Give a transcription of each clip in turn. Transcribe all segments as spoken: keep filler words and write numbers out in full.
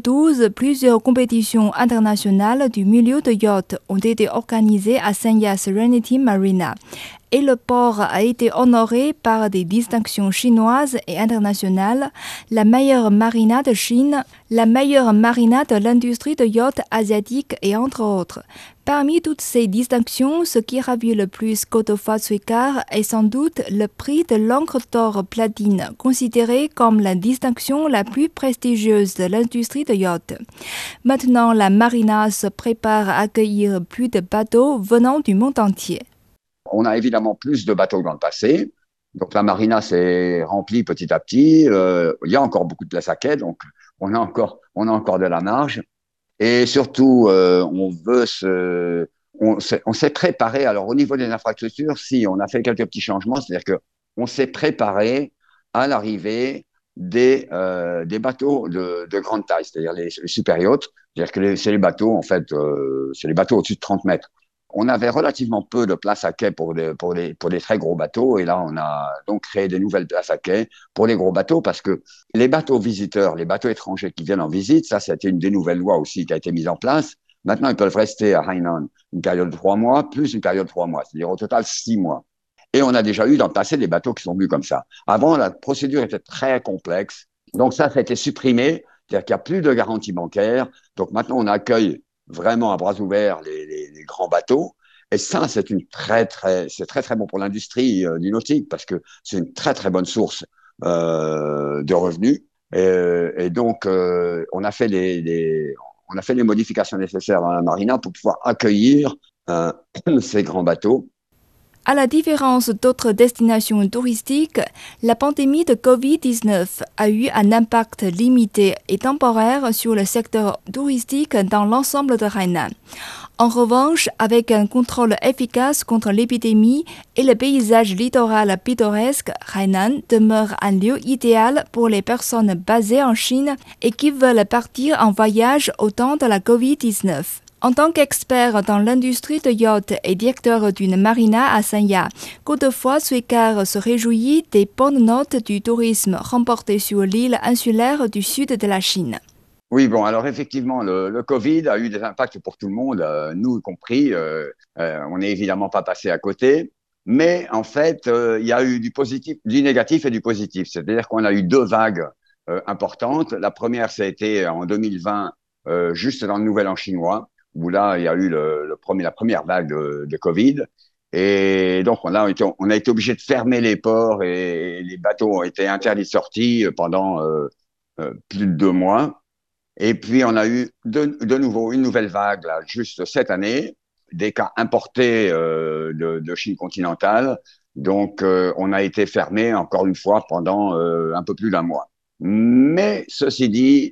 douze, plusieurs compétitions internationales du milieu de yacht ont été organisées à Sanya Serenity Marina. Et le port a été honoré par des distinctions chinoises et internationales, la meilleure marina de Chine, la meilleure marina de l'industrie de yacht asiatique et entre autres. Parmi toutes ces distinctions, ce qui ravit le plus Godefroid Suicard est sans doute le prix de l'encre d'or platine, considéré comme la distinction la plus prestigieuse de l'industrie de yacht. Maintenant, la marina se prépare à accueillir plus de bateaux venant du monde entier. On a évidemment plus de bateaux que dans le passé. Donc, la marina s'est remplie petit à petit. Euh, il y a encore beaucoup de place à quai, donc on a encore, on a encore de la marge. Et surtout, euh, on veut se, on s'est, on s'est préparé. Alors, au niveau des infrastructures, si, on a fait quelques petits changements, c'est-à-dire que on s'est préparé à l'arrivée des, euh, des bateaux de, de grande taille, c'est-à-dire les, les super yachts. C'est-à-dire que les, c'est les bateaux, en fait, euh, c'est les bateaux au-dessus de trente mètres. On avait relativement peu de place à quai pour les, pour les, pour les très gros bateaux. Et là, on a donc créé des nouvelles places à quai pour les gros bateaux parce que les bateaux visiteurs, les bateaux étrangers qui viennent en visite, ça, c'était une des nouvelles lois aussi qui a été mise en place. Maintenant, ils peuvent rester à Hainan une période de trois mois, plus une période de trois mois, c'est-à-dire au total six mois. Et on a déjà eu dans le passé des bateaux qui sont venus comme ça. Avant, la procédure était très complexe. Donc ça, ça a été supprimé. C'est-à-dire qu'il n'y a plus de garantie bancaire. Donc maintenant, on accueille vraiment à bras ouverts les, les, les grands bateaux. Et ça, c'est une très, très, c'est très, très bon pour l'industrie euh, du nautique parce que c'est une très, très bonne source euh, de revenus. Et, et donc, euh, on a fait les, les, on a fait les modifications nécessaires dans la marina pour pouvoir accueillir euh, ces grands bateaux. À la différence d'autres destinations touristiques, la pandémie de covid dix-neuf a eu un impact limité et temporaire sur le secteur touristique dans l'ensemble de Hainan. En revanche, avec un contrôle efficace contre l'épidémie et le paysage littoral pittoresque, Hainan demeure un lieu idéal pour les personnes basées en Chine et qui veulent partir en voyage au temps de la covid dix-neuf. En tant qu'expert dans l'industrie de yacht et directeur d'une marina à Sanya, Godefroid Suicard se réjouit des bonnes notes du tourisme remportées sur l'île insulaire du sud de la Chine. Oui, bon, alors effectivement, le, le Covid a eu des impacts pour tout le monde, euh, nous y compris. Euh, euh, on n'est évidemment pas passé à côté, mais en fait, euh, il y a eu du positif, du négatif et du positif. C'est-à-dire qu'on a eu deux vagues euh, importantes. La première, ça a été en deux mille vingt, euh, juste dans le Nouvel An chinois, où là, il y a eu le, le premier, la première vague de, de Covid. Et donc, on a été, on a été obligé de fermer les ports et, et les bateaux ont été interdits de sortie pendant euh, euh, plus de deux mois. Et puis, on a eu de, de nouveau une nouvelle vague, là, juste cette année, des cas importés euh, de, de Chine continentale. Donc, euh, on a été fermé encore une fois pendant euh, un peu plus d'un mois. Mais ceci dit,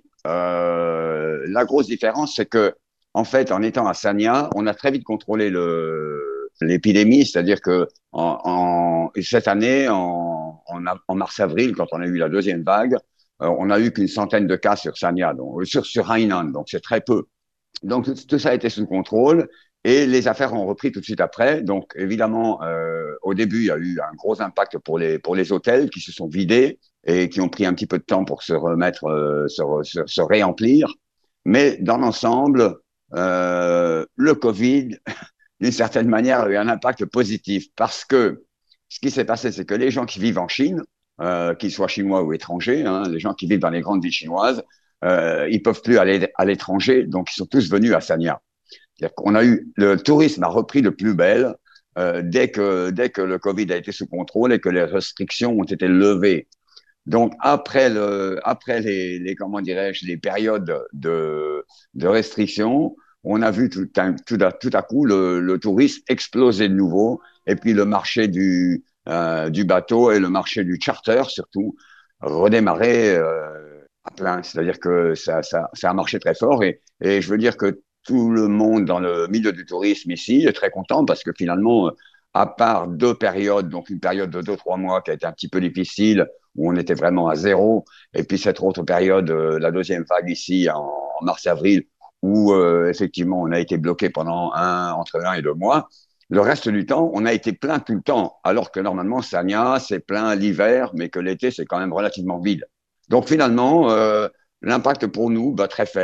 euh, la grosse différence, c'est que, en fait, en étant à Sanya, on a très vite contrôlé le, l'épidémie, c'est-à-dire que en, en, cette année, en, en, en mars-avril, quand on a eu la deuxième vague, euh, on a eu qu'une centaine de cas sur Sanya, donc sur sur Hainan, donc c'est très peu. Donc tout, tout ça a été sous contrôle et les affaires ont repris tout de suite après. Donc évidemment, euh, au début, il y a eu un gros impact pour les pour les hôtels qui se sont vidés et qui ont pris un petit peu de temps pour se remettre, euh, se, se, se réemplir. Mais dans l'ensemble, euh, le Covid, d'une certaine manière, a eu un impact positif parce que ce qui s'est passé, c'est que les gens qui vivent en Chine, euh, qu'ils soient chinois ou étrangers, hein, les gens qui vivent dans les grandes villes chinoises, euh, ils peuvent plus aller à l'étranger, donc ils sont tous venus à Sanya. C'est-à-dire qu'on a eu, le tourisme a repris de plus belle euh, dès que dès que le Covid a été sous contrôle et que les restrictions ont été levées. Donc après le après les, les comment dirais-je les périodes de de restrictions, on a vu tout, tout, à, tout à coup le, le tourisme exploser de nouveau et puis le marché du euh, du bateau et le marché du charter surtout redémarrer euh, à plein. C'est-à-dire que ça, ça, ça a marché très fort et, et je veux dire que tout le monde dans le milieu du tourisme ici est très content parce que finalement, à part deux périodes, donc une période de deux, trois mois qui a été un petit peu difficile, où on était vraiment à zéro, et puis cette autre période, euh, la deuxième vague ici en, en mars-avril, où euh, effectivement on a été bloqué pendant un, entre un et deux mois. Le reste du temps, on a été plein tout le temps, alors que normalement, Sanya, c'est plein l'hiver, mais que l'été, c'est quand même relativement vide. Donc finalement, euh, l'impact pour nous, bah, très faible.